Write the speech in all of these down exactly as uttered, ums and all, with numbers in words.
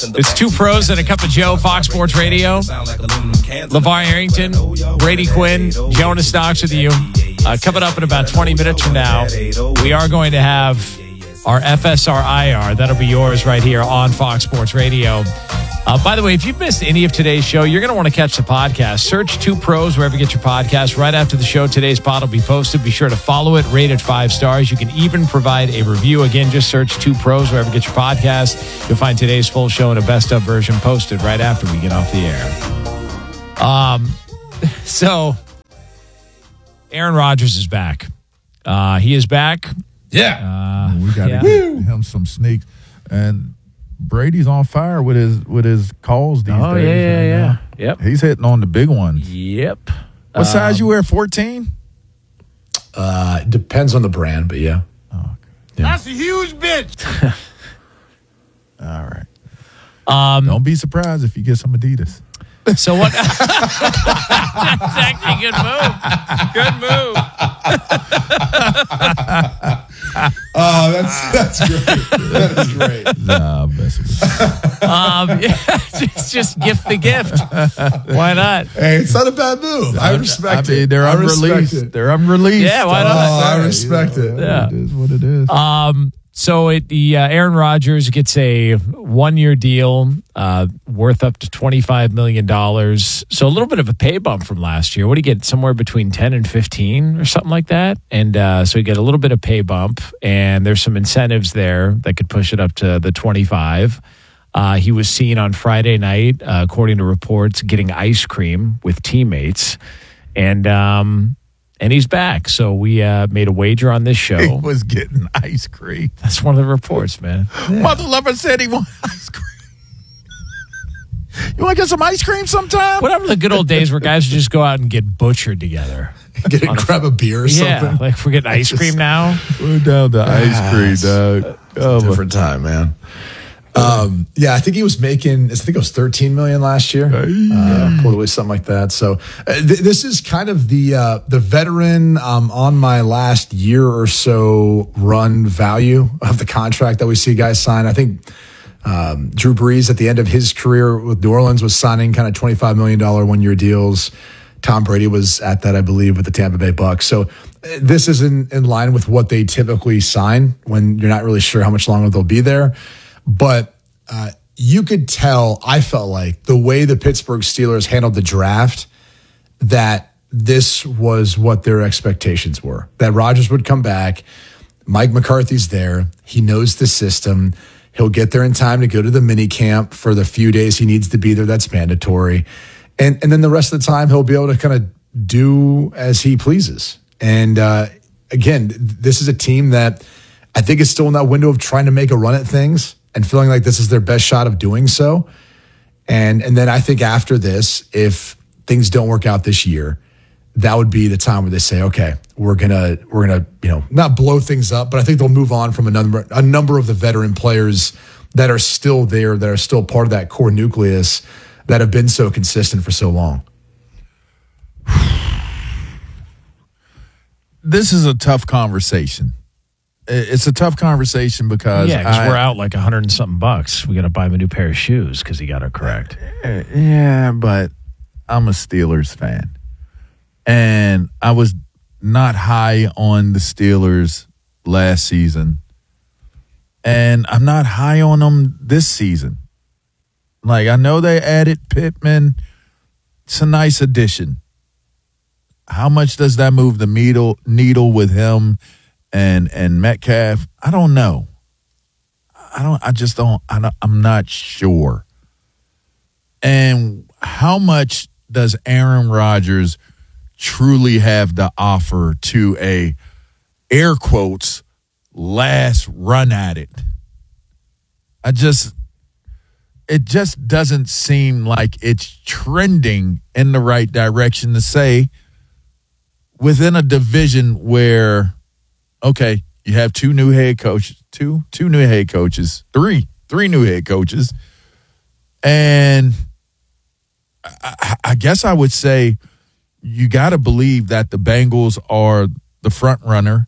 It's Two Pros and a Cup of Joe, Fox Sports Radio. LeVar Arrington, Brady Quinn, Jonas Knox with you. Uh, coming up in about twenty minutes from now, we are going to have our F S R I R. That'll be yours right here on Fox Sports Radio. Uh, by the way, if you've missed any of today's show, you're going to want to catch the podcast. Search Two Pros wherever you get your podcast. Right after the show, today's pod will be posted. Be sure to follow it, rate it five stars. You can even provide a review. Again, just search Two Pros wherever you get your podcast. You'll find today's full show in a best-of version posted right after we get off the air. Um, so, Aaron Rodgers is back. Uh, he is back. Yeah. Uh, we got to yeah. give him some sneaks. And Brady's on fire with his with his calls these Oh, days. yeah, yeah, right yeah. now. Yep. He's hitting on the big ones. Yep. What size you wear, fourteen? Uh, depends on the brand, but yeah. Oh, okay. Yeah. That's a huge bitch. All right. Um, Don't be surprised if you get some Adidas. So what? That's actually a good move. Good move. Oh, that's that's great. That is great. Nah, I'm messing with you. Um, yeah, just, just gift the gift. Why not? Hey, it's not a bad move. I respect I mean, it. they're I respect unreleased. it. They're unreleased. Yeah, why not? Oh, I Sorry, respect you it. know, Yeah. It is what it is. Um, so it, the uh, Aaron Rodgers gets a one-year deal uh, worth up to twenty-five million dollars. So a little bit of a pay bump from last year. What do you get? Somewhere between ten and fifteen or something like that. And uh, so you get a little bit of pay bump, and there's some incentives there that could push it up to the twenty-five. Uh, he was seen on Friday night, uh, according to reports, getting ice cream with teammates. And um, and he's back. So we uh, made a wager on this He show. was getting ice cream. That's one of the reports, man. Mother lover said he wanted ice cream. You want to get some ice cream sometime? Whatever the good old days where guys would just go out and get butchered together. Get a grab a beer or Yeah, something. like we're getting ice cream now. We're down to ice cream, dog. Oh, my- Different time, man. Um, yeah, I think he was making, I think it was thirteen million last year, uh, quarterly, something like that. So uh, th- this is kind of the uh, the veteran um, on my last year or so run value of the contract that we see guys sign. I think um, Drew Brees at the end of his career with New Orleans was signing kind of twenty-five million dollars one year deals. Tom Brady was at that, I believe, with the Tampa Bay Bucks. So uh, this is in, in line with what they typically sign when you're not really sure how much longer they'll be there. But uh, you could tell, I felt like, the way the Pittsburgh Steelers handled the draft, that this was what their expectations were. That Rodgers would come back. Mike McCarthy's there. He knows the system. He'll get there in time to go to the mini camp for the few days he needs to be there. That's mandatory. And, and then the rest of the time, he'll be able to kind of do as he pleases. And uh, again, this is a team that I think is still in that window of trying to make a run at things and feeling like this is their best shot of doing so. And and then I think after this, if things don't work out this year, that would be the time where they say, okay, we're gonna we're gonna you know not blow things up, but I think they'll move on from a number a number of the veteran players that are still there, that are still part of that core nucleus that have been so consistent for so long. This is a tough conversation. It's a tough conversation because Yeah, because I- we're out like a hundred and something bucks. We got to buy him a new pair of shoes because he got it correct. Yeah, but I'm a Steelers fan. And I was not high on the Steelers last season. And I'm not high on them this season. Like, I know they added Pittman. It's a nice addition. How much does that move the needle, needle with him and and Metcalf? I don't know. I don't. I just don't. I don't I'm not sure. And how much does Aaron Rodgers truly have to offer to a, air quotes, last run at it? I just, it just doesn't seem like it's trending in the right direction to say within a division where, okay, you have two new head coaches, two, two new head coaches, three, three new head coaches. And I, I guess I would say you got to believe that the Bengals are the front runner.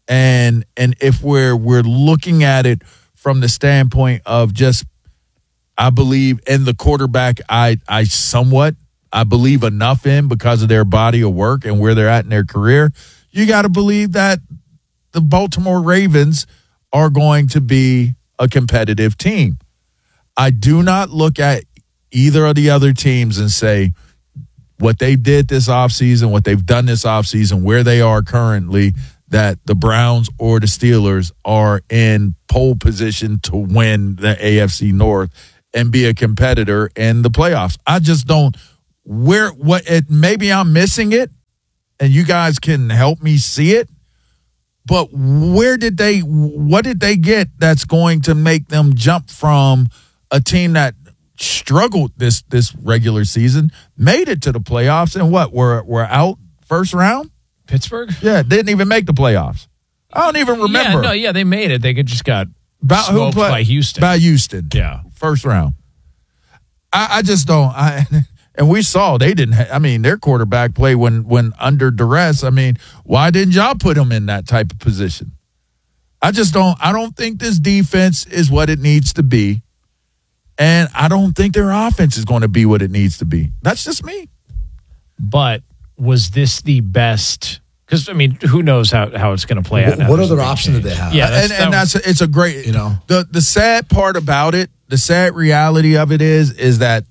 And and if we're we're looking at it from the standpoint of just I believe in the quarterback I I somewhat I believe enough in because of their body of work and where they're at in their career. You got to believe that the Baltimore Ravens are going to be a competitive team. I do not look at either of the other teams and say what they did this offseason, what they've done this offseason, where they are currently, that the Browns or the Steelers are in pole position to win the A F C North and be a competitor in the playoffs. I just don't where what it maybe I'm missing it and you guys can help me see it. But where did they what did they get that's going to make them jump from a team that struggled this this regular season, made it to the playoffs, and what, we're we're out first round? Pittsburgh? Yeah, didn't even make the playoffs. I don't even remember. Yeah, no, yeah, they made it. They could just got About who smoked play, by Houston. By Houston. Yeah. First round. I, I just don't. I And we saw they didn't ha- I mean, their quarterback play when, when under duress. I mean, why didn't y'all put him in that type of position? I just don't. I don't think this defense is what it needs to be. And I don't think their offense is going to be what it needs to be. That's just me. But was this the best? Because, I mean, who knows how, how it's going to play out. What, what other option did they have? Yeah, and, and that's a, it's a great, you know, the the sad part about it, the sad reality of it is, is that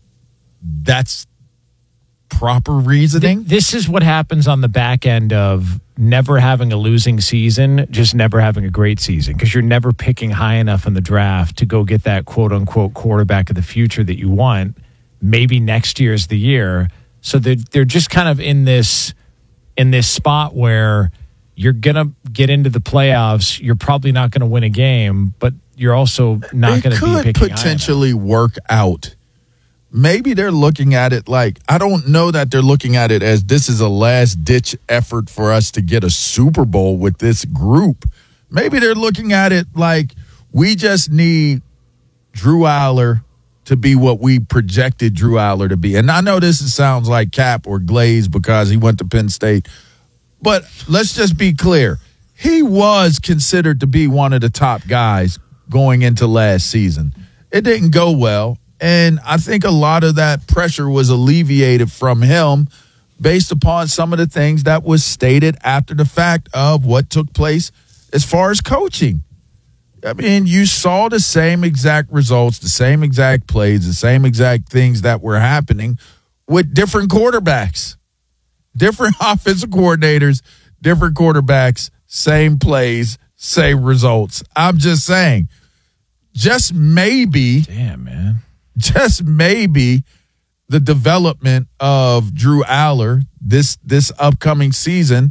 that's proper reasoning. Th- this is what happens on the back end of never having a losing season, just never having a great season, because you're never picking high enough in the draft to go get that quote unquote quarterback of the future that you want. Maybe next year's the year. So they're, they're just kind of in this in this spot where you're going to get into the playoffs. You're probably not going to win a game, but you're also not going to be picking could potentially work out. Maybe they're looking at it like, I don't know that they're looking at it as this is a last-ditch effort for us to get a Super Bowl with this group. Maybe they're looking at it like we just need Drew Aller to be what we projected Drew Aller to be. And I know this sounds like cap or glaze because he went to Penn State, but let's just be clear. He was considered to be one of the top guys going into last season. It didn't go well. And I think a lot of that pressure was alleviated from him based upon some of the things that was stated after the fact of what took place as far as coaching. I mean, you saw the same exact results, the same exact plays, the same exact things that were happening with different quarterbacks, different offensive coordinators, different quarterbacks, same plays, same results. I'm just saying, just maybe. Damn, man. Just maybe the development of Drew Aller this this upcoming season,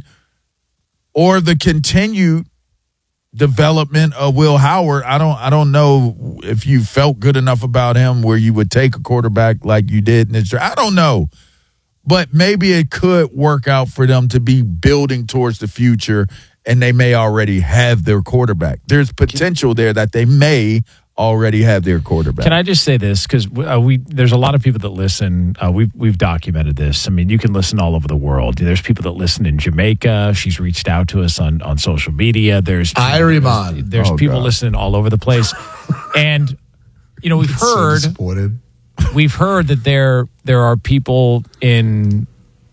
or the continued development of Will Howard. I don't I don't know if you felt good enough about him where you would take a quarterback like you did in this draft. I don't know. But maybe it could work out for them to be building towards the future, and they may already have their quarterback. There's potential there that they may already have their quarterback. Can I just say this? Because uh, we there's a lot of people that listen. Uh, we've we've documented this. I mean, you can listen all over the world. There's people that listen in Jamaica. She's reached out to us on, on social media. There's Iriman. There's, there's oh, people God. listening all over the place. And you know, we've heard so disappointed. we've heard that there there are people in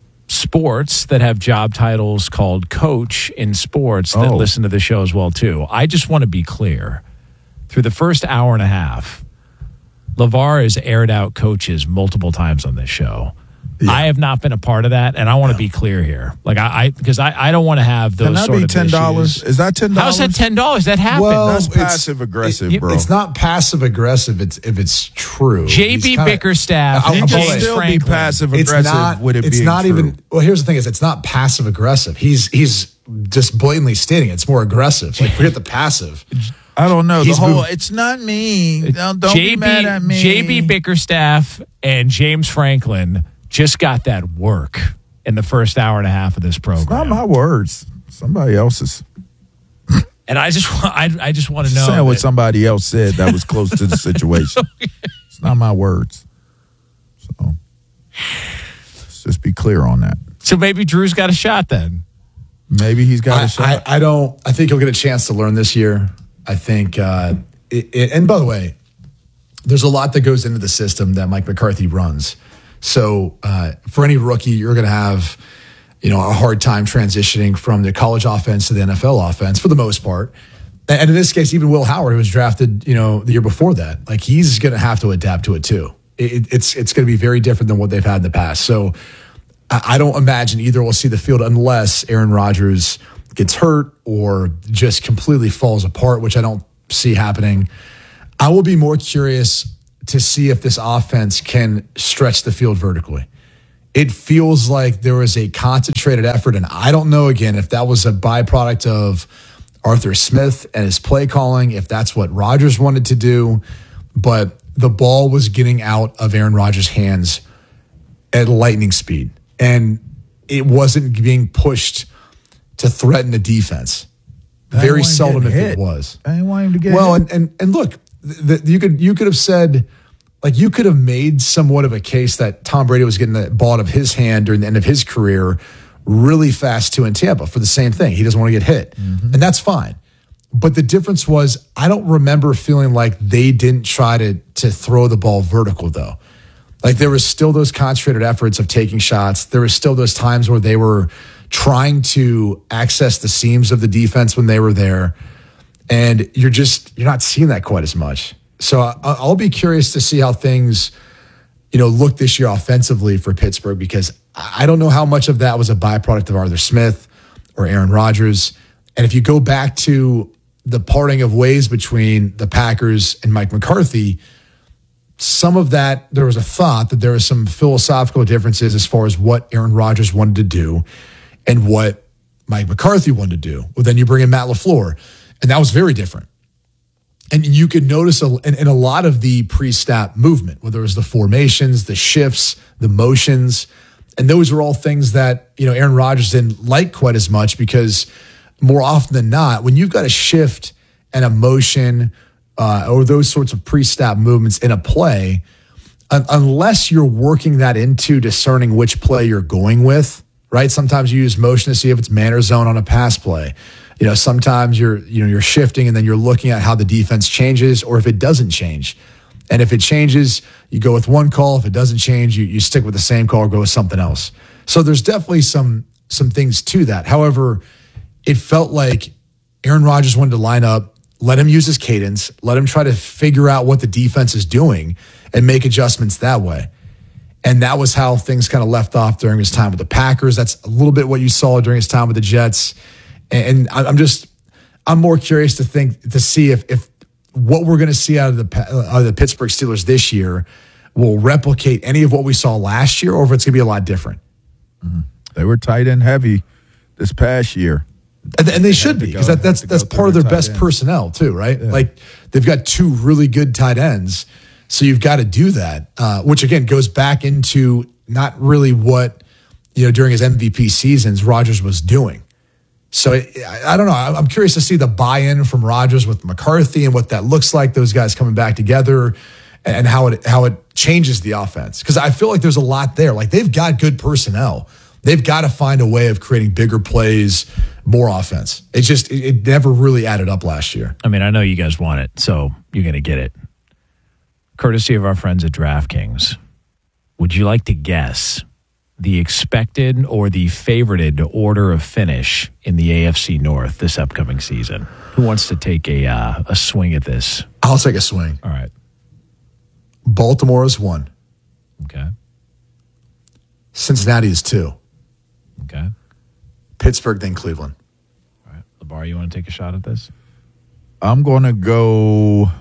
sports that have job titles called coach in sports that Oh. listen to the show as well too. I just want to be clear. Through the first hour and a half, LeVar has aired out coaches multiple times on this show. Yeah. I have not been a part of that, and I want to be clear here. Like I, because I, I, I don't want to have those Can that sort be of ten dollars? issues. Is that ten dollars? How's that ten dollars? That happened. Well, That's it's- passive aggressive, it- bro. It's not passive aggressive. It's if it's true. J He's B kinda- Bickerstaff I'll- and I'll You play can it. James still be Franklin. passive It's aggressive not. with it It's being not true. even. Well, here's the thing: is it's not passive aggressive. He's he's just blatantly stating it. It's more aggressive. Like forget the passive. I don't know. The He's whole, moved- it's not me. Don't, don't J B, be mad at me. J B Bickerstaff and James Franklin just got that work in the first hour and a half of this program. Not my words. Somebody else's. And I just want, I, I just want to know Saying what that- somebody else said that was close to the situation. It's not my words. So let's just be clear on that. so maybe Drew's got a shot then. Maybe he's got I, a shot. I, I don't. I think he'll get a chance to learn this year. I think. Uh, it, it, and by the way, there's a lot that goes into the system that Mike McCarthy runs. So uh, for any rookie, you're going to have, you know, a hard time transitioning from the college offense to the N F L offense for the most part. And in this case, even Will Howard, who was drafted, you know, the year before that, like he's going to have to adapt to it too. It, it's it's going to be very different than what they've had in the past. So I, I don't imagine either will see the field unless Aaron Rodgers gets hurt or just completely falls apart, which I don't see happening. I will be more curious to see if this offense can stretch the field vertically. It feels like there was a concentrated effort, and I don't know, again, if that was a byproduct of Arthur Smith and his play calling, if that's what Rodgers wanted to do, but the ball was getting out of Aaron Rodgers' hands at lightning speed, and it wasn't being pushed to threaten the defense. Very seldom if it was. I didn't want him to get well, hit. and and and look, the, you could you could have said, like you could have made somewhat of a case that Tom Brady was getting the ball out of his hand during the end of his career really fast too in Tampa for the same thing. He doesn't want to get hit, mm-hmm. and that's fine. But the difference was, I don't remember feeling like they didn't try to to throw the ball vertical though. Like there was still those concentrated efforts of taking shots. There was still those times where they were trying to access the seams of the defense when they were there. And you're just, you're not seeing that quite as much. So I, I'll be curious to see how things, you know, look this year offensively for Pittsburgh, because I don't know how much of that was a byproduct of Arthur Smith or Aaron Rodgers. And if you go back to the parting of ways between the Packers and Mike McCarthy, some of that, there was a thought that there was some philosophical differences as far as what Aaron Rodgers wanted to do and what Mike McCarthy wanted to do. Well, then you bring in Matt LaFleur, and that was very different. And you could notice a, in, in a lot of the pre-snap movement, whether it was the formations, the shifts, the motions, and those were all things that, you know, Aaron Rodgers didn't like quite as much, because more often than not, when you've got a shift and a motion uh, or those sorts of pre-snap movements in a play, un- unless you're working that into discerning which play you're going with, right? Sometimes you use motion to see if it's man or zone on a pass play. You know, sometimes you're, you know, you're shifting and then you're looking at how the defense changes or if it doesn't change. And if it changes, you go with one call. If it doesn't change, you, you stick with the same call or go with something else. So there's definitely some, some things to that. However, it felt like Aaron Rodgers wanted to line up, let him use his cadence, let him try to figure out what the defense is doing and make adjustments that way. And that was how things kind of left off during his time with the Packers. That's a little bit what you saw during his time with the Jets. And I'm just, I'm more curious to think, to see if, if what we're going to see out of the out of the Pittsburgh Steelers this year will replicate any of what we saw last year, or if it's going to be a lot different. Mm-hmm. They were tight end heavy this past year. And, and they, they should be, because that, that's that's part of their best ends. personnel too, right? Yeah. Like they've got two really good tight ends. So you've got to do that, uh, which again goes back into not really what, you know, during his M V P seasons Rodgers was doing. So I, I don't know. I'm curious to see the buy-in from Rodgers with McCarthy and what that looks like. Those guys coming back together, and how it how it changes the offense. Because I feel like there's a lot there. Like they've got good personnel. They've got to find a way of creating bigger plays, more offense. It just it, it never really added up last year. I mean, I know you guys want it, so you're going to get it. Courtesy of our friends at DraftKings, would you like to guess the expected or the favorited order of finish in the A F C North this upcoming season? Who wants to take a uh, a swing at this? I'll take a swing. All right. Baltimore is one. Okay. Cincinnati is two. Okay. Pittsburgh, then Cleveland. All right. LeVar, you want to take a shot at this? I'm going to go...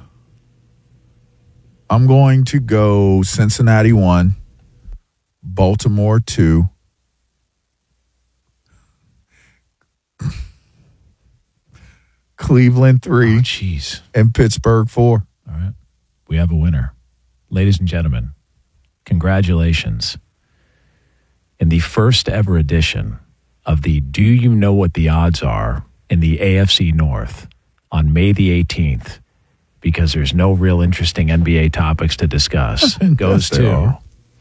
I'm going to go Cincinnati one, Baltimore two, Cleveland three, oh, jeez, and Pittsburgh four. All right. We have a winner. Ladies and gentlemen, congratulations. In the first ever edition of the Do You Know What the Odds Are in the A F C North on May the eighteenth, because there's no real interesting N B A topics to discuss, goes to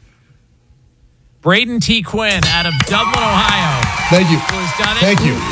Braden T. Quinn out of Dublin, Ohio. Thank you. Who has done it. Thank you.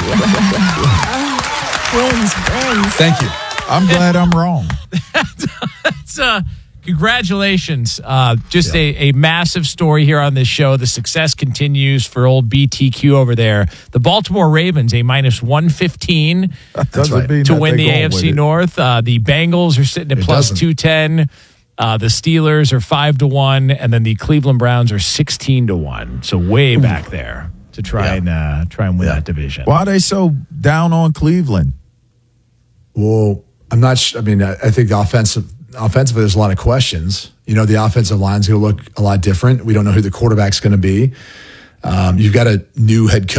Wins, wins. Thank you. I'm glad I'm wrong. It's, uh, Congratulations. Uh, just yeah. a, a massive story here on this show. The success continues for old B T Q over there. The Baltimore Ravens, a minus one fifteen That's right. to win the A F C North. Uh, the Bengals are sitting at it plus two ten. Uh, the Steelers are five to one, and then the Cleveland Browns are sixteen to one. So way Ooh. back there to try yeah. and uh, try and win yeah. that division. Why are they so down on Cleveland? Well, I'm not sure. I mean, I, I think the offensive offensively, there's a lot of questions. You know, the offensive line's going to look a lot different. We don't know who the quarterback's going to be. Um, you've got a new head coach.